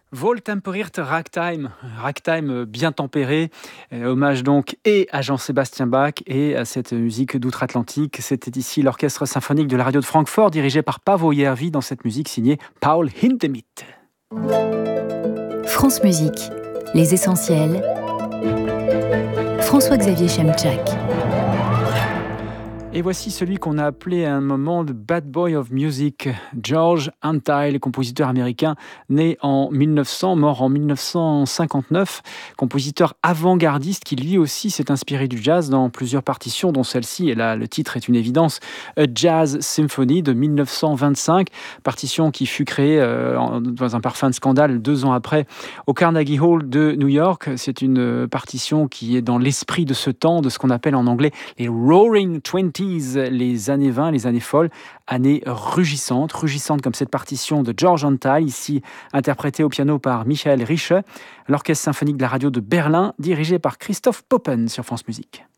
Wohltemperierte Ragtime, ragtime bien tempéré, hommage donc et à Jean-Sébastien Bach et à cette musique d'outre-Atlantique. C'était ici l'orchestre symphonique de la radio de Francfort dirigé par Pavo Järvi dans cette musique signée Paul Hindemith. France Musique, les essentiels. François-Xavier Chemchak. Et voici celui qu'on a appelé à un moment le Bad Boy of Music, George Antheil, compositeur américain né en 1900, mort en 1959, compositeur avant-gardiste qui lui aussi s'est inspiré du jazz dans plusieurs partitions, dont celle-ci, et là le titre est une évidence, A Jazz Symphony de 1925, partition qui fut créée dans un parfum de scandale 2 ans après au Carnegie Hall de New York. C'est une partition qui est dans l'esprit de ce temps, de ce qu'on appelle en anglais les Roaring Twenties, les années 20, les années folles, années rugissantes comme cette partition de George Antheil, ici interprétée au piano par Michael Rische, l'orchestre symphonique de la radio de Berlin, dirigé par Christoph Poppen sur France Musique.